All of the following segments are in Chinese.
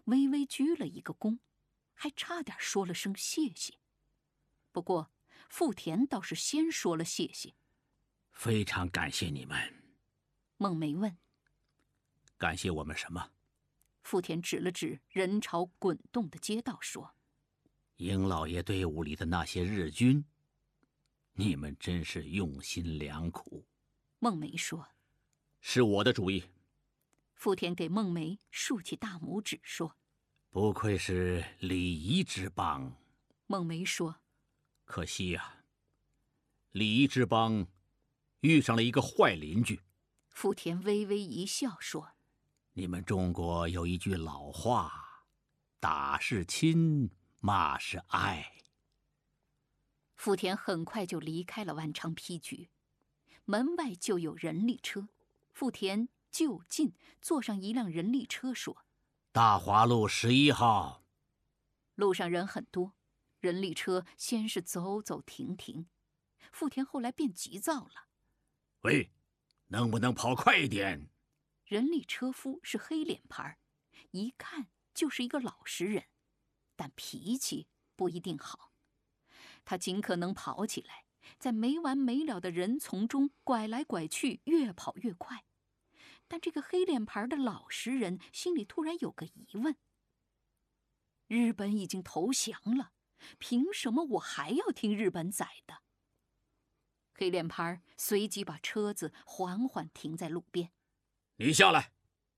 微微鞠了一个躬，还差点说了声谢谢。不过富田倒是先说了谢谢。 非常感谢你们。 孟梅问。 感谢我们什么？ 富田指了指人潮滚动的街道说： 营老爷队伍里的那些日军，你们真是用心良苦。 孟梅说： 是我的主意。 富田给孟梅竖起大拇指说： 不愧是礼仪之邦。 孟梅说： 可惜呀，礼仪之邦遇上了一个坏邻居。 富田微微一笑说： 你们中国有一句老话，打是亲，骂是爱。 富田很快就离开了万昌批局，门外就有人力车，富田就近坐上一辆人力车说： 大华路11号。 路上人很多，人力车先是走走停停，富田后来变急躁了： 喂，能不能跑快一点？ 人力车夫是黑脸牌，一看就是一个老实人，但脾气不一定好。他尽可能跑起来，在没完没了的人丛中拐来拐去，越跑越快。但这个黑脸牌的老实人心里突然有个疑问：日本已经投降了，凭什么我还要听日本仔的？黑脸牌随即把车子缓缓停在路边。 你下来，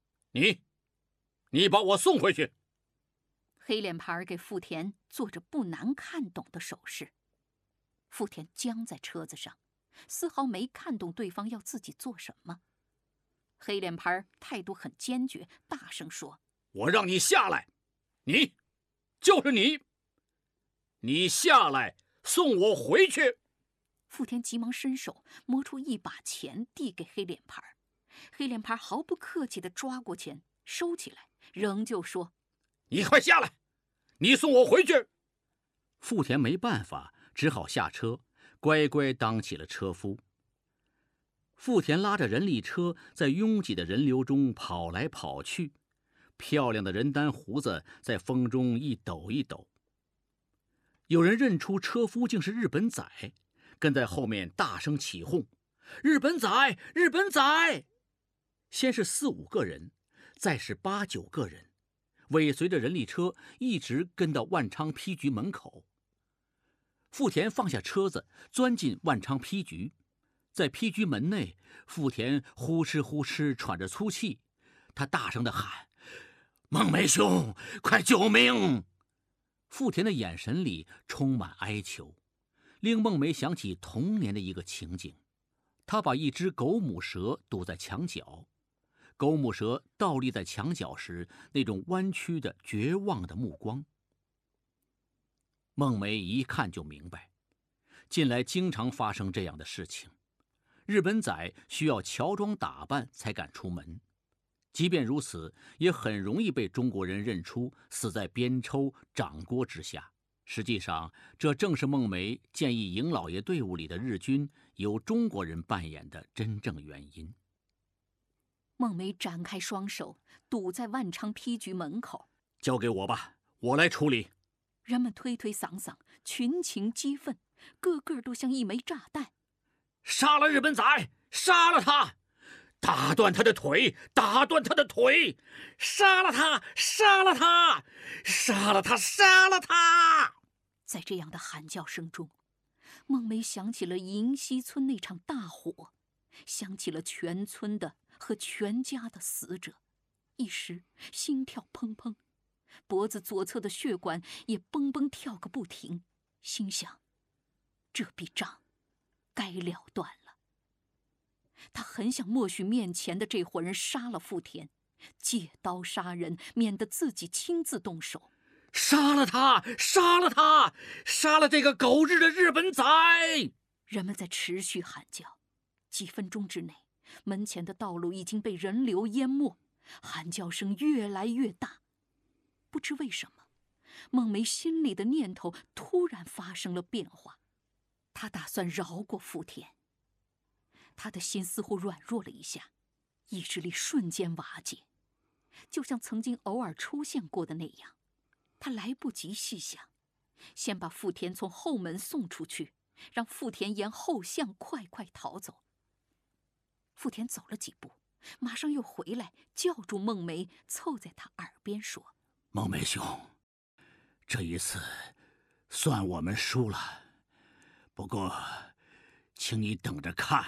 你把我送回去。 黑脸牌给富田做着不难看懂的手势。富田僵在车子上，丝毫没看懂对方要自己做什么。黑脸牌态度很坚决，大声说： 我让你下来，就是你下来送我回去。 富田急忙伸手摸出一把钱递给黑脸牌，黑脸牌毫不客气地抓过钱收起来，仍旧说： 你快下来，你送我回去。富田没办法，只好下车，乖乖当起了车夫。富田拉着人力车在拥挤的人流中跑来跑去，漂亮的人丹胡子在风中一抖一抖。有人认出车夫竟是日本仔，跟在后面大声起哄：日本仔，日本仔！先是4、5个人，再是8、9个人，尾随着人力车一直跟到万昌批局门口。富田放下车子，钻进万昌批局。在批局门内，富田呼哧呼哧喘着粗气，他大声地喊：孟梅兄，快救命！富田的眼神里充满哀求，令孟梅想起童年的一个情景。他把一只狗母蛇堵在墙角，狗母蛇倒立在墙角时那种弯曲的绝望的目光。孟梅一看就明白，近来经常发生这样的事情。日本仔需要乔装打扮才敢出门，即便如此，也很容易被中国人认出，死在鞭抽掌掴之下。实际上，这正是孟梅建议营老爷队伍里的日军由中国人扮演的真正原因。 孟梅展开双手，堵在万昌批局门口。 交给我吧，我来处理。 人们推推搡搡，群情激愤，个个都像一枚炸弹。 杀了日本仔，杀了他！打断他的腿，打断他的腿！杀了他，杀了他！杀了他，杀了他！ 在这样的喊叫声中，孟梅想起了银溪村那场大火，想起了全村的和全家的死者，一时心跳砰砰，脖子左侧的血管也蹦蹦跳个不停，心想：这笔账该了断了。他很想默许面前的这伙人杀了富田，借刀杀人，免得自己亲自动手。 杀了他！杀了他！杀了这个狗日的日本仔！ 人们在持续喊叫，几分钟之内，门前的道路已经被人流淹没，喊叫声越来越大。不知为什么，孟梅心里的念头突然发生了变化，她打算饶过富田。她的心似乎软弱了一下，意志力瞬间瓦解。 就像曾经偶尔出现过的那样。他来不及细想，先把富田从后门送出去，让富田沿后巷快快逃走。富田走了几步，马上又回来，叫住孟梅，凑在他耳边说：“ 孟梅兄，这一次算我们输了，不过请你等着看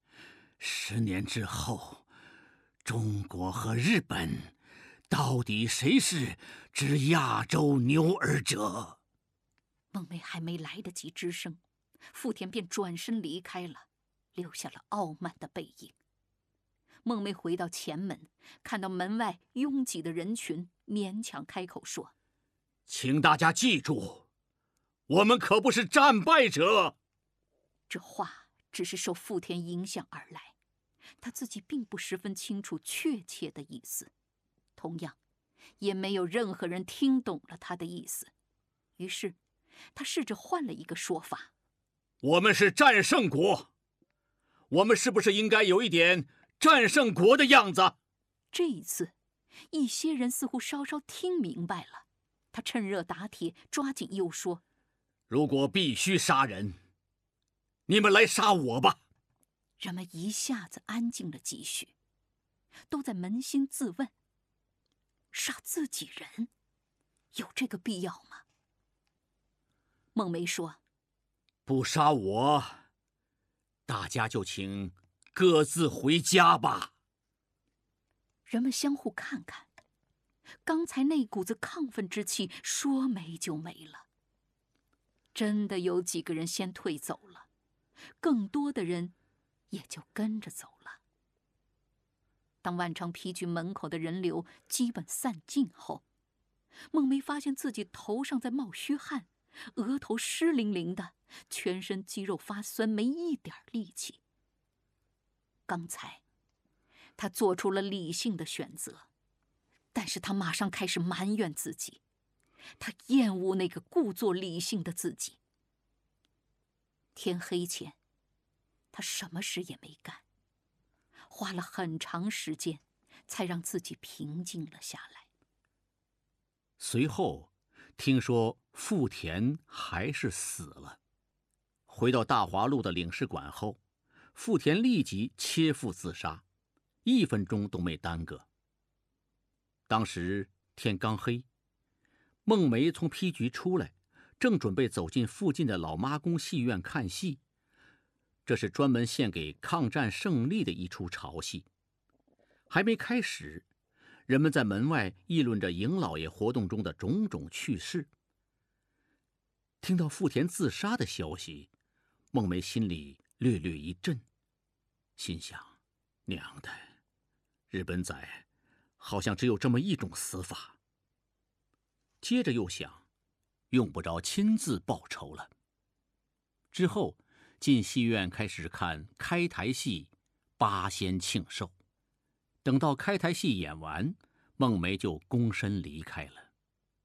，10年之后，中国和日本到底谁是之亚洲牛耳者？” 孟梅还没来得及吱声，富田便转身离开了，留下了傲慢的背影。孟梅回到前门，看到门外拥挤的人群，勉强开口说：“ 请大家记住，我们可不是战败者。” 这话只是受富田影响而来，他自己并不十分清楚确切的意思，同样也没有任何人听懂了他的意思。于是他试着换了一个说法：“ 我们是战胜国，我们是不是应该有一点战胜国的样子？” 这一次，一些人似乎稍稍听明白了。他趁热打铁，抓紧又说：“ 如果必须杀人，你们来杀我吧。” 人们一下子安静了几许，都在扪心自问：杀自己人，有这个必要吗？孟梅说：“ 不杀我，大家就请各自回家吧。” 人们相互看看，刚才那股子亢奋之气说没就没了。真的有几个人先退走了，更多的人也就跟着走了。当万昌皮局门口的人流基本散尽后，孟梅发现自己头上在冒虚汗，额头湿淋淋的，全身肌肉发酸，没一点力气。刚才他做出了理性的选择，但是他马上开始埋怨自己，他厌恶那个故作理性的自己。天黑前，他什么事也没干，花了很长时间才让自己平静了下来。 随后听说富田还是死了。回到大华路的领事馆后，富田立即切腹自杀，1分钟都没耽搁。当时天刚黑，孟梅从批局出来，正准备走进附近的老妈宫戏院看戏。这是专门献给抗战胜利的一出潮戏。还没开始，人们在门外议论着尹老爷活动中的种种趣事。听到富田自杀的消息，孟梅心里略略一震，心想：娘的，日本仔好像只有这么一种死法。接着又想，用不着亲自报仇了。之后进戏院开始看开台戏《八仙庆寿》。等到开台戏演完，孟梅就躬身离开了。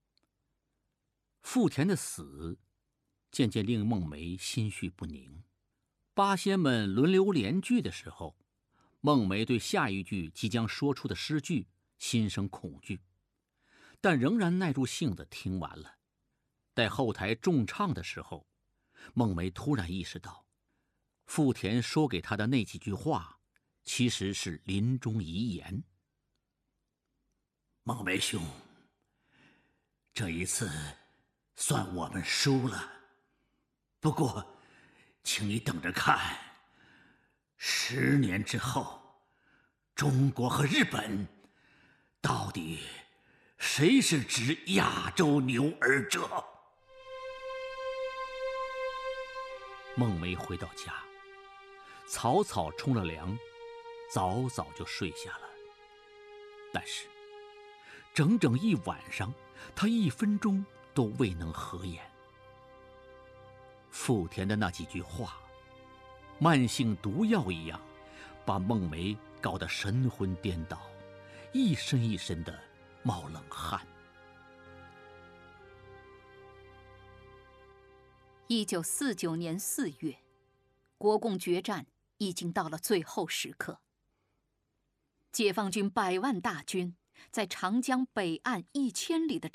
富田的死渐渐令孟梅心绪不宁。八仙们轮流连句的时候，孟梅对下一句即将说出的诗句心生恐惧，但仍然耐住性子听完了。待后台重唱的时候，孟梅突然意识到，富田说给她的那几句话其实是临终遗言。孟梅兄，这一次算我们输了，不过请你等着看，10年之后，中国和日本到底谁是执亚洲牛耳者？孟梅回到家，草草冲了凉，早早就睡下了。但是整整一晚上，她1分钟都未能合眼。富田的那几句话，慢性毒药一样，把孟梅搞得神魂颠倒，一身一身的冒冷汗。 1949年4月，国共决战已经到了最后时刻。解放军100万大军在长江北岸1000里的